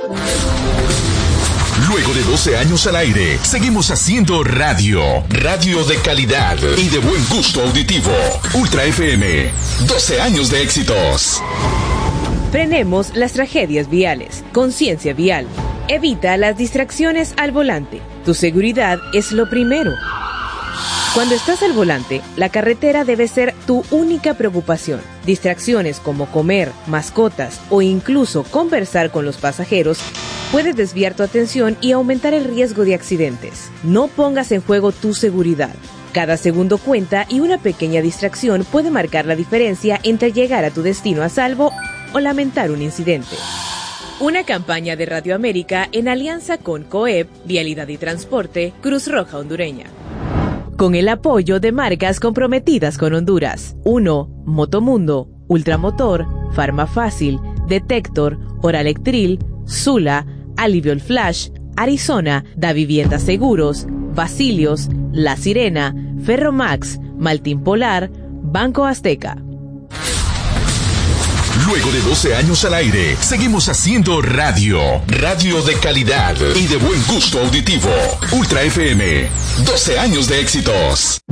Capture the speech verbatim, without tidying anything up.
Luego de doce años al aire, seguimos haciendo radio. Radio de calidad y de buen gusto auditivo. Ultra F M. doce años de éxitos. Frenemos las tragedias viales. Conciencia vial. Evita las distracciones al volante. Tu seguridad es lo primero. Cuando estás al volante, la carretera debe ser tu única preocupación. Distracciones como comer, mascotas o incluso conversar con los pasajeros puede desviar tu atención y aumentar el riesgo de accidentes. No pongas en juego tu seguridad. Cada segundo cuenta y una pequeña distracción puede marcar la diferencia entre llegar a tu destino a salvo o lamentar un incidente. Una campaña de Radio América en alianza con COEP, Vialidad y Transporte, Cruz Roja Hondureña. Con el apoyo de marcas comprometidas con Honduras. uno. Motomundo, Ultramotor, Farmafácil, Detector, Oralectril, Zula, Aliviol Flash, Arizona, Da Vivienda Seguros, Basilios, La Sirena, Ferromax, Maltín Polar, Banco Azteca. Luego de doce años al aire, seguimos haciendo radio. Radio de calidad y de buen gusto auditivo. Ultra F M. doce años de éxitos.